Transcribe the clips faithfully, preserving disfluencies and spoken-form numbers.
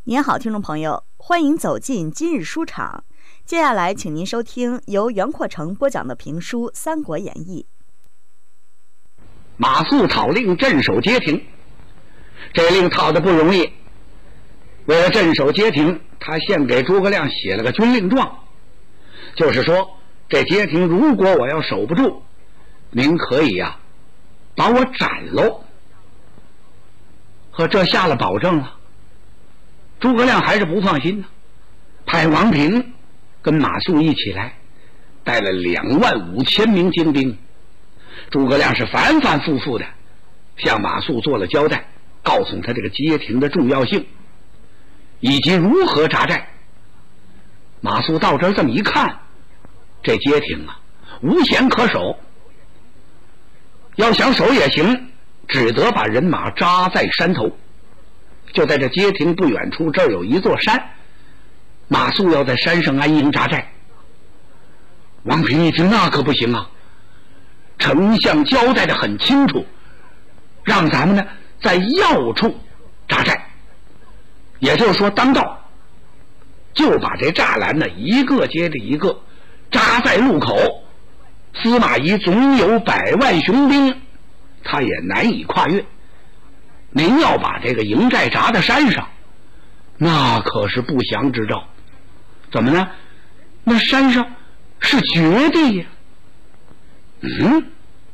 您好，听众朋友，欢迎走进今日书场。接下来，请您收听由袁阔成播讲的评书《三国演义》。 马谡讨令镇守街亭，这令讨的不容易。为了镇守街亭，他先给诸葛亮写了个军令状，就是说这街亭如果我要守不住，您可以呀、啊、把我斩喽。和这下了保证了。诸葛亮还是不放心呢，派王平跟马谡一起来，带了两万五千名精兵。诸葛亮是反反复复的向马谡做了交代，告诉他这个街亭的重要性以及如何扎寨。马谡到这儿这么一看，这街亭啊无险可守，要想守也行，只得把人马扎在山头。就在这街亭不远处，这儿有一座山，马谡要在山上安营扎寨。王平一听，那可不行啊，丞相交代的很清楚，让咱们呢在要处扎寨，也就是说当道就把这栅栏呢一个接着一个扎在路口。司马懿总有百万雄兵，他也难以跨越。您要把这个营寨扎在山上，那可是不祥之兆。怎么呢？那山上是绝地呀。嗯，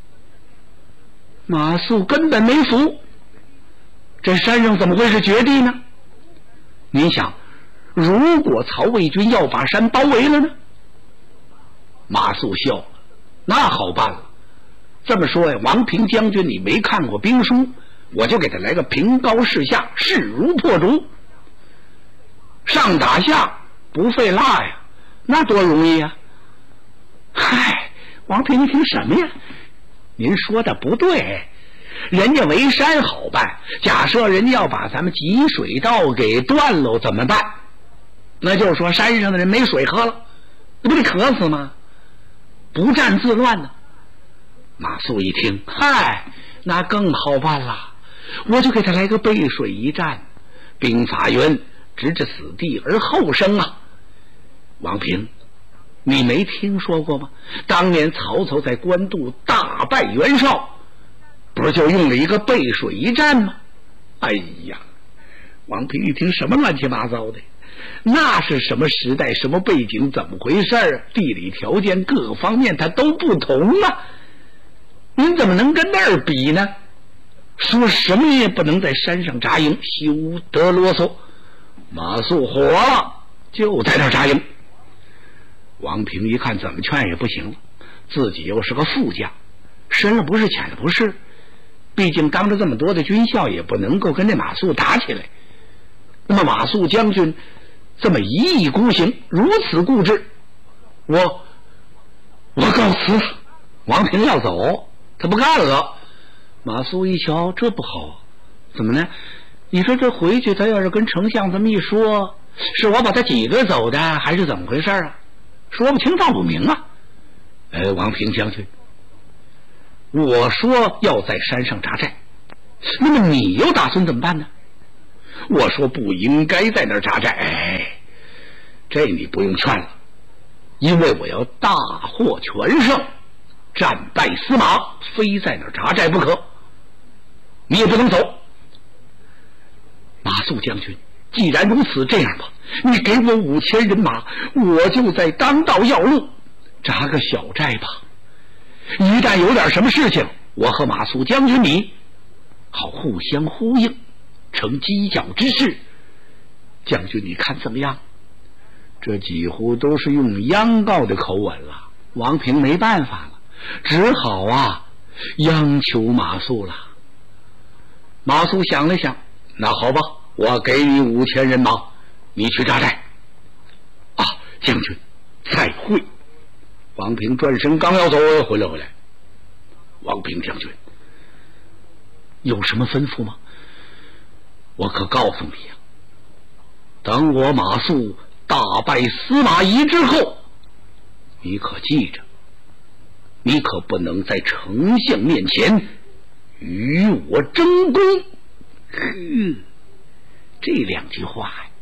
马谡根本没服，这山上怎么会是绝地呢？您想，如果曹魏军要把山包围了呢？马谡笑了，那好办了。这么说呀，王平将军你没看过兵书，我就给他来个平高势下，势如破竹，上打下不费蜡呀，那多容易呀！嗨，王平，你听什么呀？您说的不对，人家围山好办，假设人家要把咱们集水道给断了怎么办？那就是说山上的人没水喝了，那不得渴死吗？不战自乱呢。马谡一听，嗨，那更好办了，我就给他来个背水一战，兵法云直至死地而后生啊。王平，你没听说过吗？当年曹操在官渡大败袁绍，不是就用了一个背水一战吗？哎呀，王平一听，什么乱七八糟的，那是什么时代什么背景怎么回事？地理条件各方面它都不同啊，您怎么能跟那儿比呢？说什么也不能在山上扎营，休得啰嗦。马谡火了，就在那儿扎营。王平一看怎么劝也不行了，自己又是个副将，深了不是浅了不是，毕竟当着这么多的军校，也不能够跟这马谡打起来。那么马谡将军这么一意孤行，如此固执，我我告辞。王平要走，他不干了。马谡一瞧，这不好，怎么呢？你说这回去他要是跟丞相这么一说，是我把他挤兑走的，还是怎么回事啊？说不清道不明啊。呃，王平将军，我说要在山上扎寨，那么你又打算怎么办呢？我说不应该在那儿扎寨。哎，这你不用劝了，因为我要大获全胜，战败司马，非在那儿扎寨不可。你也不能走。马谡将军，既然如此，这样吧，你给我五千人马，我就在当道要路扎个小寨吧。一旦有点什么事情，我和马谡将军你好互相呼应，成犄角之势。将军你看怎么样？这几乎都是用央告的口吻了。王平没办法了，只好啊央求马谡了。马谡想了想，那好吧，我给你五千人马，你去扎寨。啊，将军再会。王平转身刚要走，回来回来。王平将军，有什么吩咐吗？我可告诉你呀、啊，等我马谡大败司马懿之后，你可记着，你可不能在丞相面前与我争功。哼，这两句话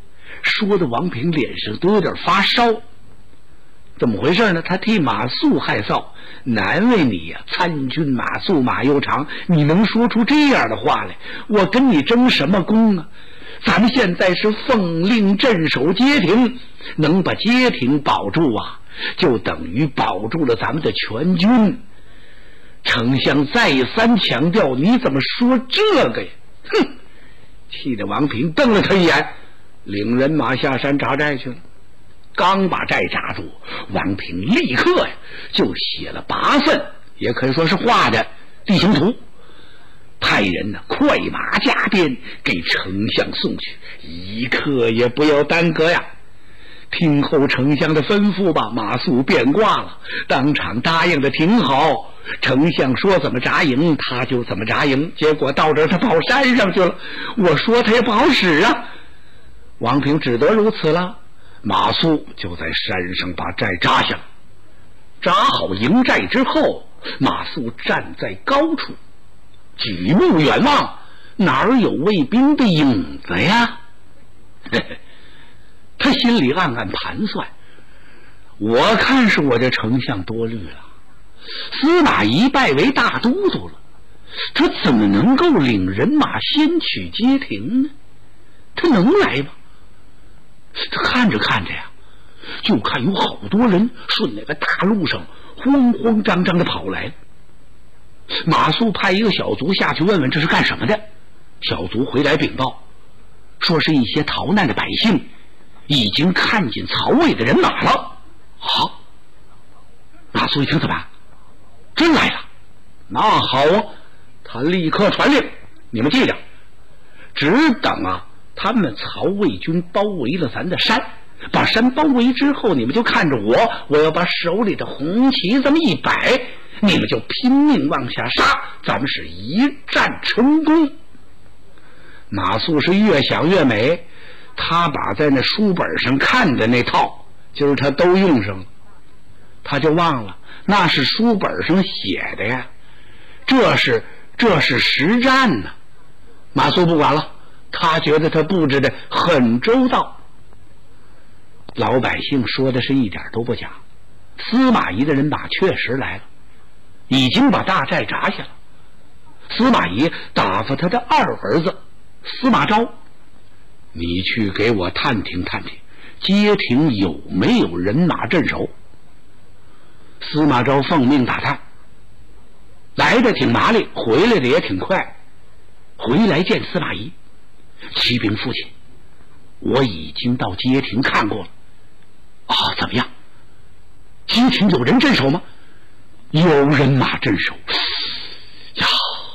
说的王平脸上都有点发烧。怎么回事呢？他替马谡害臊，难为你呀、啊！参军马谡马攸长，你能说出这样的话来？我跟你争什么功啊？咱们现在是奉令镇守街亭，能把街亭保住啊，就等于保住了咱们的全军。丞相再三强调，你怎么说这个呀？哼！气得王平瞪了他一眼，领人马下山扎寨去了。刚把寨扎住，王平立刻呀就写了八份，也可以说是画的地形图，派人呢快马加鞭给丞相送去，一刻也不要耽搁呀。听候丞相的吩咐吧。马谡变卦了，当场答应的挺好。丞相说怎么扎营他就怎么扎营，结果到这儿他跑山上去了，我说他也不好使啊。王平只得如此了。马谡就在山上把寨扎下了。扎好营寨之后，马谡站在高处，举目远望，哪儿有卫兵的影子呀？嘿嘿，他心里暗暗盘算，我看是我这丞相多虑了。司马懿拜为大都督了，他怎么能够领人马先取街亭呢？他能来吗？他看着看着呀，就看有好多人顺那个大路上慌慌张张的跑来。马谡派一个小卒下去问问这是干什么的。小卒回来禀报，说是一些逃难的百姓已经看见曹魏的人马了。好，马谡一听怎么办？真来了，那好啊，他立刻传令，你们记着，只等啊他们曹魏军包围了咱的山，把山包围之后，你们就看着我，我要把手里的红旗这么一摆，你们就拼命往下杀，咱们是一战成功。马谡是越想越美，他把在那书本上看的那套就是他都用上了，他就忘了那是书本上写的呀，这是这是实战呢。马谡不管了，他觉得他布置的很周到。老百姓说的是一点都不假，司马懿的人马确实来了，已经把大寨扎下了。司马懿打发他的二儿子司马昭，你去给我探听探听街亭有没有人马镇守。司马昭奉命打探，来的挺麻利，回来的也挺快。回来见司马懿，启禀父亲，我已经到街亭看过了。啊，怎么样？街亭有人镇守吗？有人马镇守呀。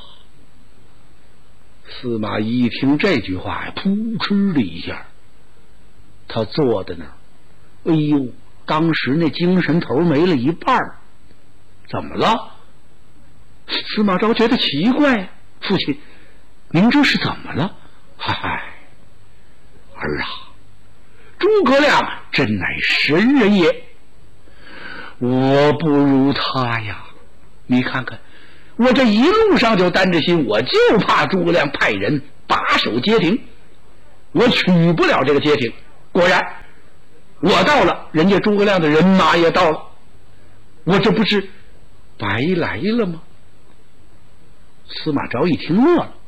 司马懿一听这句话呀，扑哧的一下，他坐在那儿，哎呦，当时那精神头没了一半。怎么了？司马昭觉得奇怪，父亲，您这是怎么了？嗨，儿啊，诸葛亮真乃神人也，我不如他呀。你看看，我这一路上就担着心，我就怕诸葛亮派人把守街亭，我取不了这个街亭。果然我到了，人家诸葛亮的人马也到了，我这不是白来了吗？司马昭一听乐了，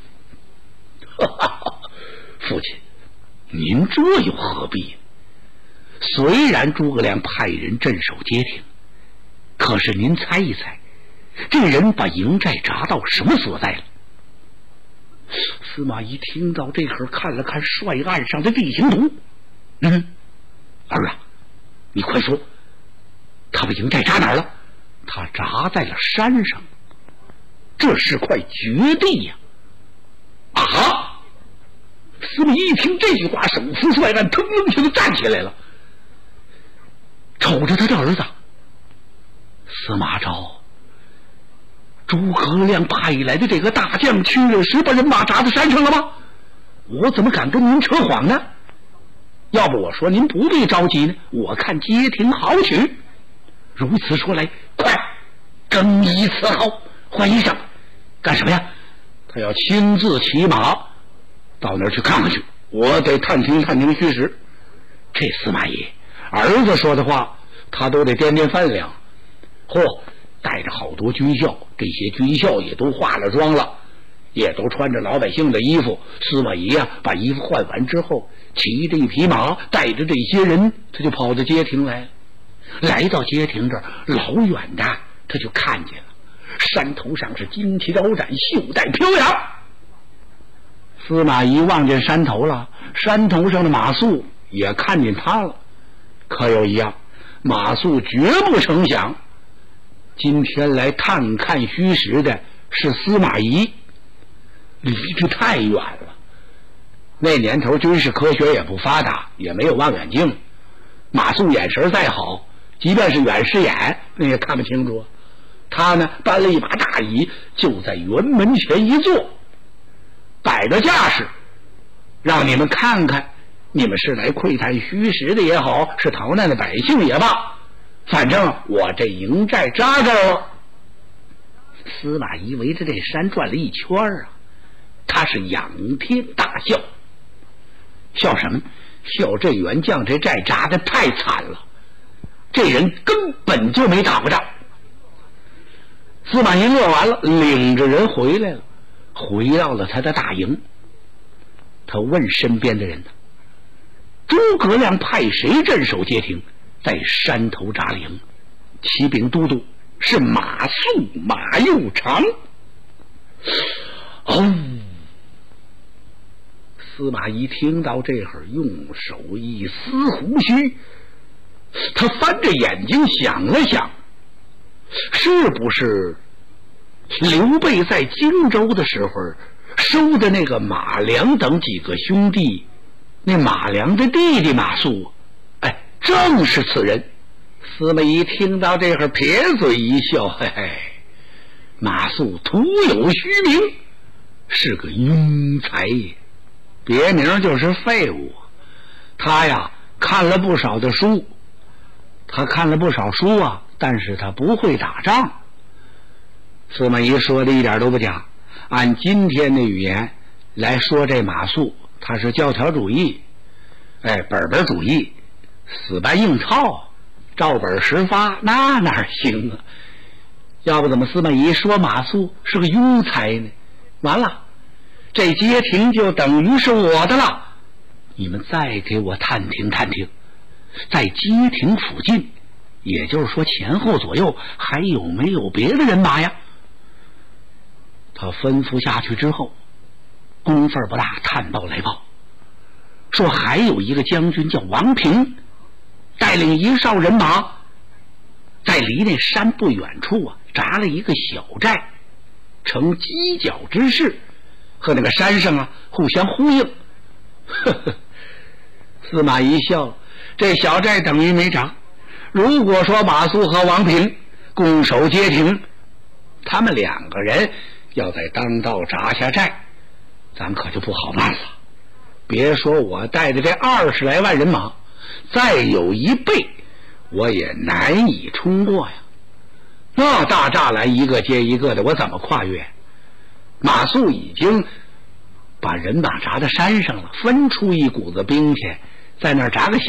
父亲，您这又何必？虽然诸葛亮派人镇守街亭，可是您猜一猜，这人把营寨扎到什么所在了？司马懿听到这会儿，看了看帅岸上的地形图，嗯，儿啊，你快说，他把营寨扎哪儿了？他扎在了山上，这是块绝地呀！啊！司马懿一听这句话，手扶帅岸，腾楞就站起来了，瞅着他的儿子司马昭，诸葛亮派来的这个大将确实把人马扎在山上了吗？我怎么敢跟您扯谎呢？要不我说您不必着急呢，我看街亭好取。如此说来，快更衣伺候，换衣裳，干什么呀？他要亲自骑马到那儿去看看去。 我得探听探听虚实。这司马懿儿子说的话，他都得掂掂分量。嚯，带着好多军校，这些军校也都化了妆了，也都穿着老百姓的衣服。司马懿呀、啊，把衣服换完之后，骑着一匹马，带着这些人，他就跑到街亭来了。来到街亭这儿，老远的他就看见了山头上是旌旗招展，袖带飘扬。司马懿望见山头了，山头上的马谡也看见他了。可有一样，马谡绝不成想，今天来探看虚实的是司马懿，离这太远了。那年头军事科学也不发达，也没有望远镜，马谡眼神再好，即便是远视眼那也看不清楚。他呢搬了一把大椅，就在辕门前一坐，摆着架势，让你们看看，你们是来窥探虚实的也好，是逃难的百姓也罢，反正我这营寨扎着了。司马懿围着这山转了一圈啊，他是仰天大笑。笑什么？笑这员将这寨扎的太惨了，这人根本就没打过仗。司马懿乐完了，领着人回来了，回到了他的大营。他问身边的人：诸葛亮派谁镇守街亭？在山头扎营，骑兵都督是马谡马右长。哦，司马懿听到这会儿，用手一撕胡须，他翻着眼睛想了想，是不是刘备在荆州的时候收的那个马良等几个兄弟，那马良的弟弟马谡，哎，正是此人。司马懿听到这会儿，撇嘴一笑，嘿嘿，马谡徒有虚名，是个庸才也，别名就是废物。他呀看了不少的书，他看了不少书啊，但是他不会打仗。司马懿说的一点都不假，按今天的语言来说，这马谡他是教条主义，哎，本本主义，死搬硬套，照本实发，那哪行啊？要不怎么司马懿说马谡是个庸才呢？完了，这街亭就等于是我的了。你们再给我探听探听，在街亭附近，也就是说前后左右还有没有别的人马呀？他吩咐下去之后，功夫不大，探报来报说还有一个将军叫王平，带领一哨人马，在离那山不远处啊扎了一个小寨，呈犄角之势，和那个山上啊互相呼应。呵呵，司马懿笑了，这小寨等于没扎。如果说马谡和王平攻守街亭，他们两个人要在当道扎下寨，咱可就不好办了。别说我带着这二十来万人马，再有一倍我也难以冲过呀。那大栅栏一个接一个的，我怎么跨越？马谡已经把人马扎到山上了，分出一股子兵去，在那儿扎个小